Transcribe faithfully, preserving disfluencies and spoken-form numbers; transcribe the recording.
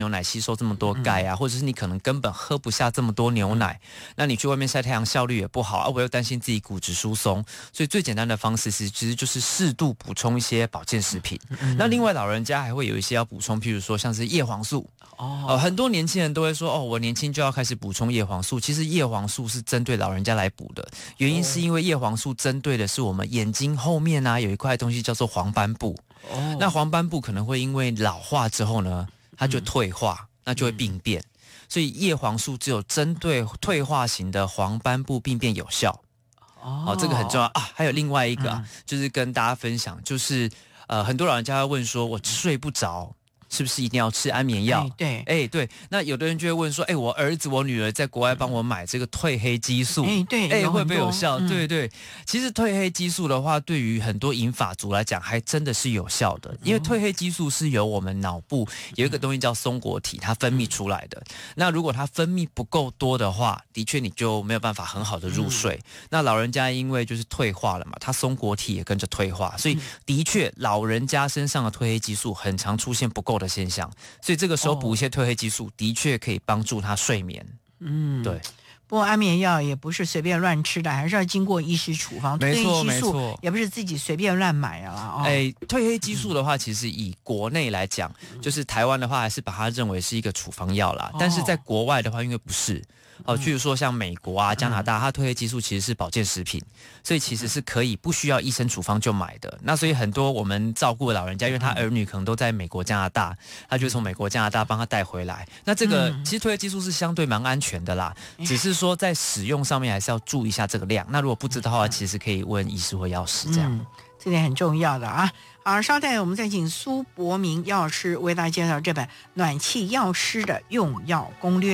牛奶吸收这么多钙啊，或者是你可能根本喝不下这么多牛奶，那你去外面晒太阳效率也不好啊，我又担心自己骨质疏松，所以最简单的方式是其实就是适度补充一些保健食品。那另外老人家还会有一些要补充，譬如说像是叶黄素。哦、呃，很多年轻人都会说，哦，我年轻就要开始补充叶黄素。其实叶黄素是针对老人家来补的，原因是因为叶黄素针对的是我们眼睛后面啊有一块东西叫做黄斑部。哦，那黄斑部可能会因为老化之后呢，它就退化，嗯、那就会病变。所以叶黄素只有针对退化型的黄斑部病变有效。哦，这个很重要啊。还有另外一个、啊嗯，就是跟大家分享，就是呃，很多老人家会问说，我睡不着。是不是一定要吃安眠药？ 哎对， 哎对，那有的人就会问说，哎，我儿子我女儿在国外帮我买这个褪黑激素， 哎对， 哎会不会有效？ 嗯、 对对，其实褪黑激素的话，对于很多银发族来讲，还真的是有效的，因为褪黑激素是由我们脑部有一个东西叫松果体，它分泌出来的。那如果它分泌不够多的话，的确你就没有办法很好的入睡。嗯、那老人家因为就是退化了嘛，他松果体也跟着退化，所以的确老人家身上的褪黑激素很常出现不够的现象，所以这个时候补一些褪黑激素，的确可以帮助他睡眠。嗯，对。 不过安眠药也不是随便乱吃的，还是要经过医师处方。 没错没错， 也不是自己随便乱买的啦。 哎、哦，褪黑激素的话，其实以国内来讲，就是台湾的话，还是把它认为是一个处方药啦。哦、但是在国外的话，因为不是。哦，譬如说像美国啊、加拿大，它褪黑激素其实是保健食品，所以其实是可以不需要医生处方就买的。那所以很多我们照顾的老人家，因为他儿女可能都在美国、加拿大，他就从美国、加拿大帮他带回来。那这个其实褪黑激素是相对蛮安全的啦，只是说在使用上面还是要注意一下这个量。那如果不知道的话，其实可以问医师或药师这样。 嗯，这点很重要的啊。好，稍待我们再请苏博明药师为大家介绍这本《暖气药师的用药攻略》。